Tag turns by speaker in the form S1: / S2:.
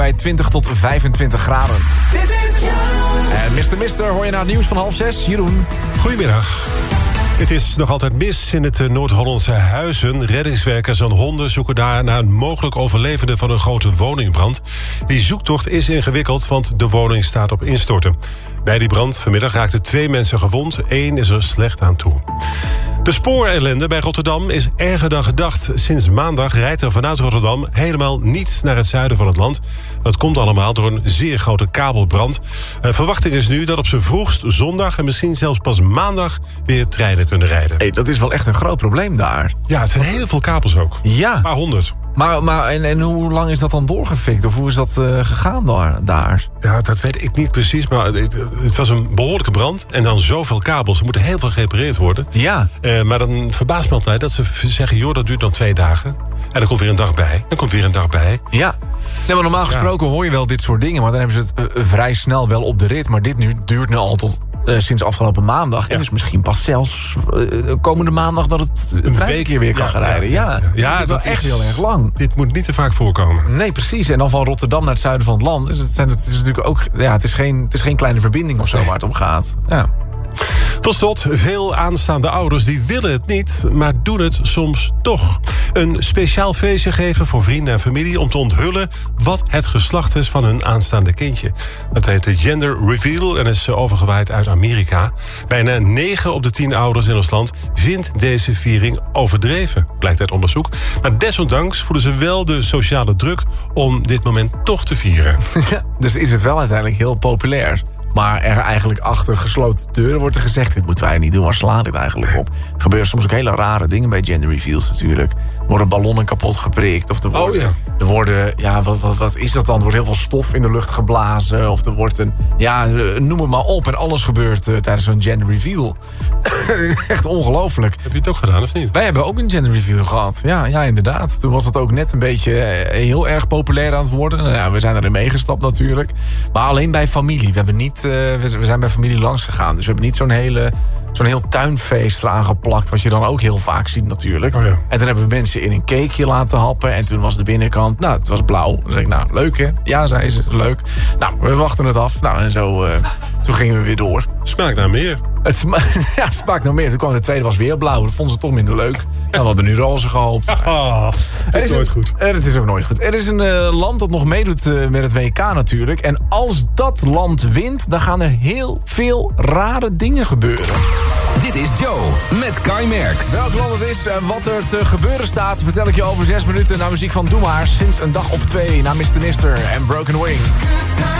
S1: bij 20 tot 25 graden. En Mr. hoor je na het nieuws van 5:30. Jeroen.
S2: Goedemiddag. Het is nog altijd mis in het Noord-Hollandse Huizen. Reddingswerkers en honden zoeken daar naar een mogelijk overlevende van een grote woningbrand. Die zoektocht is ingewikkeld, want de woning staat op instorten. Bij die brand vanmiddag raakten 2 mensen gewond. 1 is er slecht aan toe. De spoorellende bij Rotterdam is erger dan gedacht. Sinds maandag rijdt er vanuit Rotterdam helemaal niets naar het zuiden van het land. Dat komt allemaal door een zeer grote kabelbrand. Verwachting is nu dat op z'n vroegst zondag en misschien zelfs pas maandag weer treinen kunnen rijden.
S1: Hey, dat is wel echt een groot probleem daar.
S2: Ja, het zijn heel veel kabels ook.
S1: Ja.
S2: Een paar honderd.
S1: Maar en hoe lang is dat dan doorgefikt? Of hoe is dat gegaan daar?
S2: Ja, dat weet ik niet precies, maar het was een behoorlijke brand. En dan zoveel kabels, er moeten heel veel gerepareerd worden.
S1: Ja.
S2: Maar dan verbaast me altijd dat ze zeggen, joh, dat duurt dan 2 dagen. En dan komt weer een dag bij, dan komt weer een dag bij.
S1: Ja. Nee, maar normaal gesproken hoor je wel dit soort dingen, maar dan hebben ze het vrij snel wel op de rit. Maar dit duurt nu al tot sinds afgelopen maandag. Ja. En dus misschien pas zelfs komende maandag dat het treinverkeer weer kan gaan rijden. Ja, dat is echt heel erg lang.
S2: Dit moet niet te vaak voorkomen.
S1: Nee, precies. En dan van Rotterdam naar het zuiden van het land. Het is natuurlijk ook. Ja, het is geen kleine verbinding of zo waar het om gaat. Ja.
S2: Tot slot, veel aanstaande ouders die willen het niet, maar doen het soms toch. Een speciaal feestje geven voor vrienden en familie om te onthullen wat het geslacht is van hun aanstaande kindje. Dat heet de gender reveal en is overgewaaid uit Amerika. Bijna 9 op de 10 ouders in ons land vindt deze viering overdreven, blijkt uit onderzoek. Maar desondanks voelen ze wel de sociale druk om dit moment toch te vieren.
S1: Ja, dus is het wel uiteindelijk heel populair. Maar er eigenlijk achter gesloten deuren wordt er gezegd, dit moeten wij niet doen, waar slaat dit eigenlijk op? Er gebeuren soms ook hele rare dingen bij gender reveals natuurlijk. Er worden ballonnen kapot geprikt. Of er worden, wat is dat dan? Er wordt heel veel stof in de lucht geblazen. Of er wordt noem het maar op. En alles gebeurt tijdens zo'n gender reveal. Echt ongelooflijk.
S2: Heb je het ook gedaan of niet?
S1: Wij hebben ook een gender reveal gehad. Ja, inderdaad. Toen was het ook net een beetje heel erg populair aan het worden. Nou ja, we zijn erin meegestapt natuurlijk. Maar alleen bij familie. We hebben niet, we zijn bij familie langs gegaan. Dus we hebben niet zo'n heel tuinfeest eraan geplakt, wat je dan ook heel vaak ziet natuurlijk.
S2: Oh ja. En
S1: toen hebben we mensen in een cakeje laten happen. En toen was de binnenkant, het was blauw. Dan zei ik, leuk hè? Ja, zei ze, leuk. Nou, we wachten het af. Nou, en zo, toen gingen we weer door.
S2: Smaakt naar meer.
S1: Het smaakt naar meer. Toen kwam de tweede, was weer blauw. Dat vonden ze toch minder leuk. Ja, we hadden nu roze gehoopt.
S2: Het is nooit goed.
S1: Het is ook nooit goed. Er is een land dat nog meedoet met het WK natuurlijk. En als dat land wint, dan gaan er heel veel rare dingen gebeuren.
S3: Dit is Joe met Kai Merks.
S1: Welk land het is en wat er te gebeuren staat, vertel ik je over 6 minuten naar muziek van Doe Maar. Sinds een dag of 2 naar Mr. en Broken Wings.